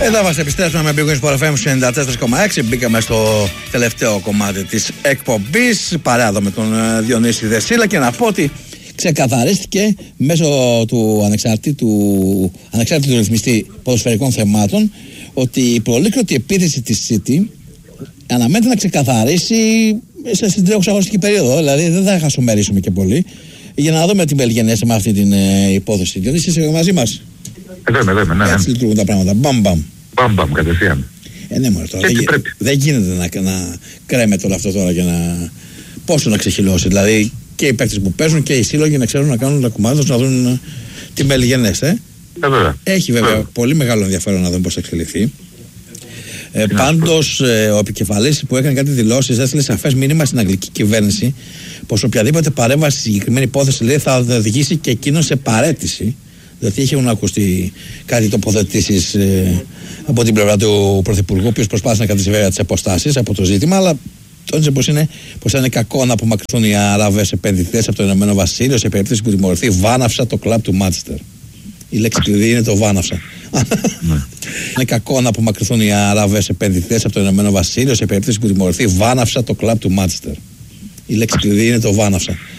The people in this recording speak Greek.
Εδώ μας επιστρέψουμε με Big Wins FM 94,6. Μπήκαμε στο τελευταίο κομμάτι της εκπομπής. Παρέα εδώ με τον Διονύση Δεσίλα και να πω ότι ξεκαθαρίστηκε μέσω του ανεξάρτητου ρυθμιστή ποδοσφαιρικών θεμάτων ότι η προλήκτρωτη επίθεση της City αναμένεται να ξεκαθαρίσει στην τρέχουσα αγωνιστική περίοδο. Δηλαδή δεν θα χασομερίσουμε και πολύ για να δούμε τι Μπελγενέσε με αυτή την υπόθεση. Διονύση, είσαι μαζί μας? Εδώ είμαι, ναι. Έτσι λειτουργούν τα πράγματα. Μπαμ, κατευθείαν. Ναι, μωρέ, τώρα. Δεν γίνεται να κρέμεται όλο αυτό τώρα και να. Πόσο να ξεχυλώσει. Δηλαδή και οι παίκτες που παίζουν και οι σύλλογοι να ξέρουν να κάνουν τα κουμάδια τους, να δουν τι Μπελγενέσε. Έχει βέβαια πολύ μεγάλο ενδιαφέρον να δούμε πώς θα εξελιχθεί. Πάντως, ο επικεφαλής που έκανε κάτι δηλώσεις έστειλε σαφές μήνυμα στην αγγλική κυβέρνηση πως οποιαδήποτε παρέμβαση στη συγκεκριμένη υπόθεση, λέει, θα οδηγήσει και εκείνον σε παραίτηση. Δηλαδή έχουν ακουστεί κάτι τοποθετήσεις από την πλευρά του Πρωθυπουργού, ο οποίος προσπάθησε να κρατήσει βέβαια τις αποστάσεις από το ζήτημα, αλλά τόνισε πως θα είναι κακό να απομακρυνθούν οι Άραβες επενδυτές από το Ηνωμένο Βασίλειο σε περίπτωση που τιμωρηθεί βάναυσα το κλαμπ του Μάντσεστερ. Η λέξη κλειδί είναι το βάναυσα. Είναι κακό να απομακρυνθούν οι Άραβες επενδυτές από το Ηνωμένο Βασίλειο σε περίπτωση που τιμωρηθεί βάναυσα το κλαμπ του Μάντσεστερ. Η λέξη κλειδί είναι το βάναυσα.